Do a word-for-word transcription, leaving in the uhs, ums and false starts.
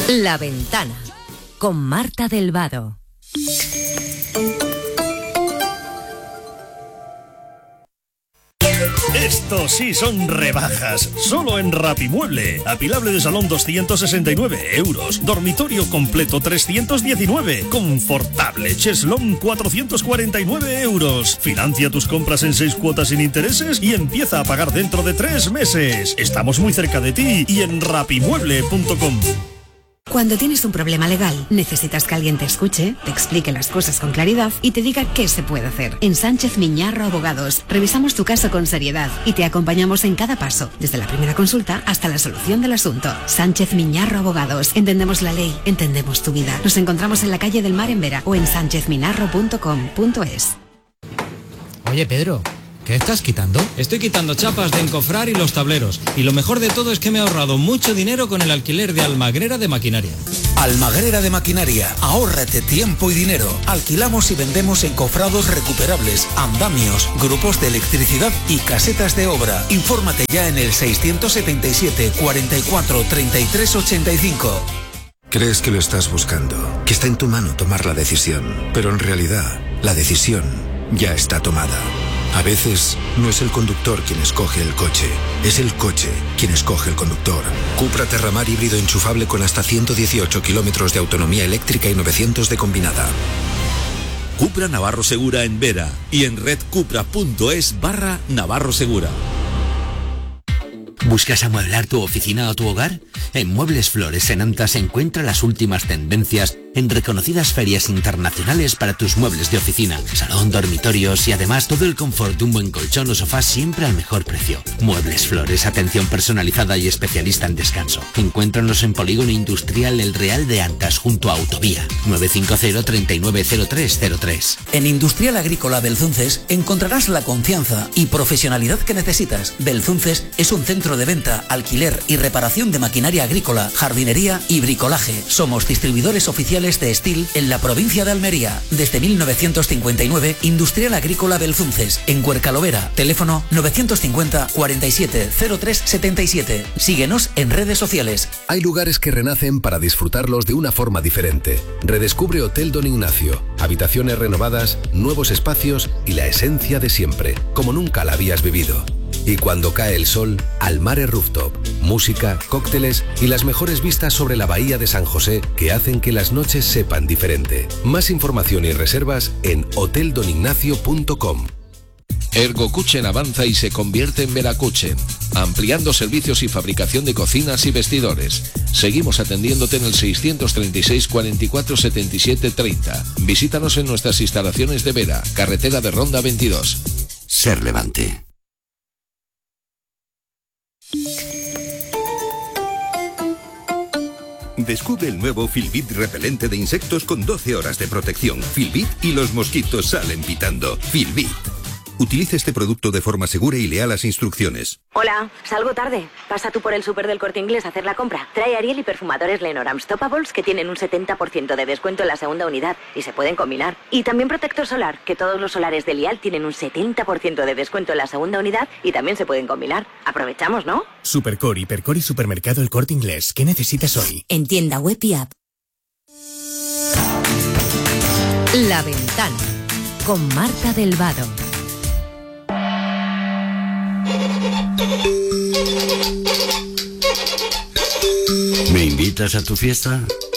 La Ventana, con Marta del Vado. Estos sí son rebajas, solo en Rapimueble. Apilable de salón doscientos sesenta y nueve euros, dormitorio completo trescientos diecinueve, confortable cheslón cuatrocientos cuarenta y nueve euros. Financia tus compras en seis cuotas sin intereses y empieza a pagar dentro de tres meses. Estamos muy cerca de ti y en rapimueble punto com. Cuando tienes un problema legal, necesitas que alguien te escuche, te explique las cosas con claridad y te diga qué se puede hacer. En Sánchez Miñarro Abogados, revisamos tu caso con seriedad y te acompañamos en cada paso, desde la primera consulta hasta la solución del asunto. Sánchez Miñarro Abogados. Entendemos la ley, entendemos tu vida. Nos encontramos en la calle del Mar en Vera o en sánchez minarro punto com punto es. Oye, Pedro, ¿qué estás quitando? Estoy quitando chapas de encofrar y los tableros. Y lo mejor de todo es que me he ahorrado mucho dinero con el alquiler de Almagrera de Maquinaria. Almagrera de Maquinaria. Ahórrate tiempo y dinero. Alquilamos y vendemos encofrados recuperables, andamios, grupos de electricidad y casetas de obra. Infórmate ya en el seiscientos setenta y siete, cuarenta y cuatro, treinta y tres ochenta y cinco. Crees que lo estás buscando, que está en tu mano tomar la decisión, pero en realidad la decisión ya está tomada. A veces no es el conductor quien escoge el coche, es el coche quien escoge el conductor. Cupra Terramar híbrido enchufable con hasta ciento dieciocho kilómetros de autonomía eléctrica y novecientos de combinada. Cupra Navarro Segura en Vera y en redcupra punto es barra Navarro Segura. ¿Buscas amueblar tu oficina o tu hogar? En Muebles Flores en Antas encuentra las últimas tendencias en reconocidas ferias internacionales para tus muebles de oficina, salón, dormitorios y además todo el confort de un buen colchón o sofá siempre al mejor precio. Muebles Flores, atención personalizada y especialista en descanso. Encuéntranos en Polígono Industrial El Real de Antas junto a Autovía. nueve cinco cero, treinta y nueve, cero tres cero tres. En Industrial Agrícola Belzunces encontrarás la confianza y profesionalidad que necesitas. Belzunces es un centro de venta, alquiler y reparación de maquinaria agrícola, jardinería y bricolaje. Somos distribuidores oficiales de Steel en la provincia de Almería. Desde mil novecientos cincuenta y nueve, Industrial Agrícola Belzunces, en Huercalovera. Teléfono novecientos cincuenta, cuarenta y siete, cero tres setenta y siete. Síguenos en redes sociales. Hay lugares que renacen para disfrutarlos de una forma diferente. Redescubre Hotel Don Ignacio. Habitaciones renovadas, nuevos espacios y la esencia de siempre, como nunca la habías vivido. Y cuando cae el sol, Almare Rooftop, música, cócteles y las mejores vistas sobre la bahía de San José que hacen que las noches sepan diferente. Más información y reservas en hotel don ignacio punto com. Ergo Kitchen avanza y se convierte en Vera Kitchen, ampliando servicios y fabricación de cocinas y vestidores. Seguimos atendiéndote en el seiscientos treinta y seis, cuarenta y cuatro, setenta y siete, treinta. Visítanos en nuestras instalaciones de Vera, carretera de Ronda veintidós. Ser Levante. Descubre el nuevo Filbit repelente de insectos con doce horas de protección. Filbit y los mosquitos salen pitando. Filbit. Utilice este producto de forma segura y lea las instrucciones. Hola, salgo tarde. Pasa tú por el súper del Corte Inglés a hacer la compra. Trae Ariel y perfumadores Lenormand Stoppables que tienen un setenta por ciento de descuento en la segunda unidad y se pueden combinar. Y también protector solar, que todos los solares de Lial tienen un setenta por ciento de descuento en la segunda unidad y también se pueden combinar. Aprovechamos, ¿no? Supercore, Hipercore y Supermercado El Corte Inglés. ¿Qué necesitas hoy? En tienda web y app. La Ventana, con Marta del Vado. ¿Me invitas a tu fiesta?